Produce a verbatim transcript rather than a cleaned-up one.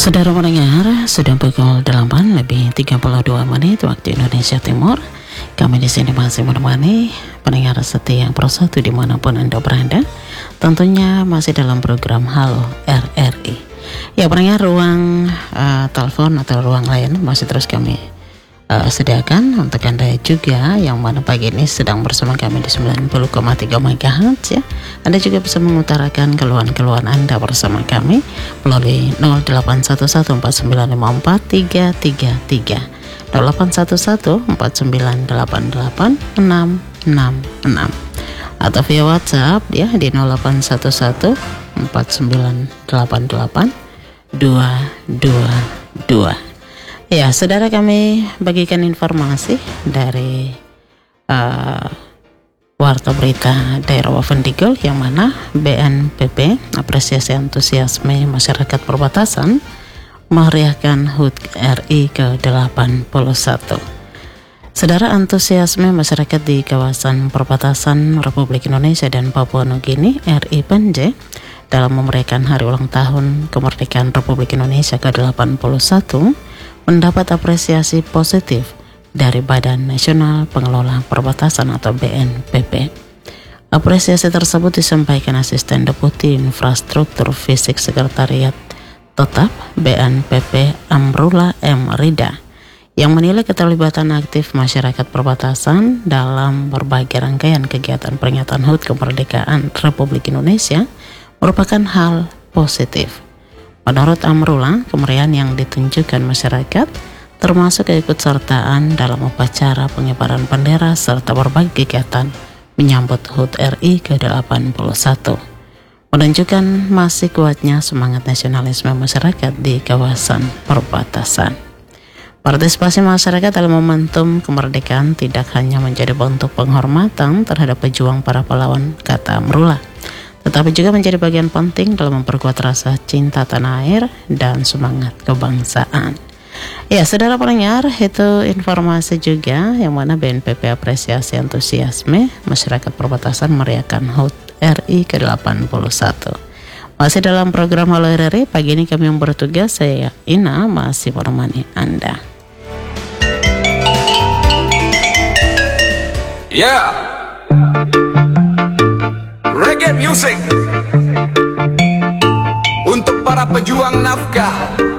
Saudara mendengar, sudah pukul delapan lebih tiga puluh dua menit waktu Indonesia Timur. Kami di sini masih menemani pendengar setia Pro satu dimanapun Anda berada. Tentunya masih dalam program Halo R R I. Ya, pendengar, ruang uh, telepon atau ruang lain masih terus kami uh, sediakan untuk Anda juga yang mana pagi ini sedang bersama kami di sembilan puluh koma tiga megahertz ya. Anda juga bisa mengutarakan keluhan-keluhan Anda bersama kami melalui nol delapan satu satu empat sembilan lima empat tiga tiga tiga, nol delapan satu satu empat sembilan delapan delapan enam enam enam, atau via WhatsApp ya di nol delapan satu satu empat sembilan delapan delapan dua dua dua. Ya, saudara, kami bagikan informasi dari uh, Warta Berita Daerah Wavendigul yang mana B N P B apresiasi antusiasme masyarakat perbatasan meriahkan H U T R I ke delapan puluh satu. Saudara, antusiasme masyarakat di kawasan perbatasan Republik Indonesia dan Papua Nugini R I P N J dalam memeriahkan hari ulang tahun kemerdekaan Republik Indonesia ke delapan puluh satu mendapat apresiasi positif dari Badan Nasional Pengelola Perbatasan atau B N P B. Apresiasi tersebut disampaikan Asisten Deputi Infrastruktur Fisik Sekretariat Tetap B N P B Amrullah M. Rida yang menilai keterlibatan aktif masyarakat perbatasan dalam berbagai rangkaian kegiatan peringatan H U T kemerdekaan Republik Indonesia merupakan hal positif. Menurut Amrullah, kemeriahan yang ditunjukkan masyarakat termasuk keikutsertaan dalam upacara pengibaran bendera serta berbagai kegiatan menyambut H U T R I ke delapan puluh satu, menunjukkan masih kuatnya semangat nasionalisme masyarakat di kawasan perbatasan. Partisipasi masyarakat dalam momentum kemerdekaan tidak hanya menjadi bentuk penghormatan terhadap pejuang para pahlawan, kata Amrullah, tetapi juga menjadi bagian penting dalam memperkuat rasa cinta tanah air dan semangat kebangsaan. Ya, saudara pendengar, itu informasi juga yang mana B N P B apresiasi antusiasme masyarakat perbatasan meriahkan H U T R I ke delapan puluh satu. Masih dalam program Halo R R I, pagi ini kami yang bertugas, saya Ina, masih menemani Anda. Yeah, reggae music untuk para pejuang nafkah.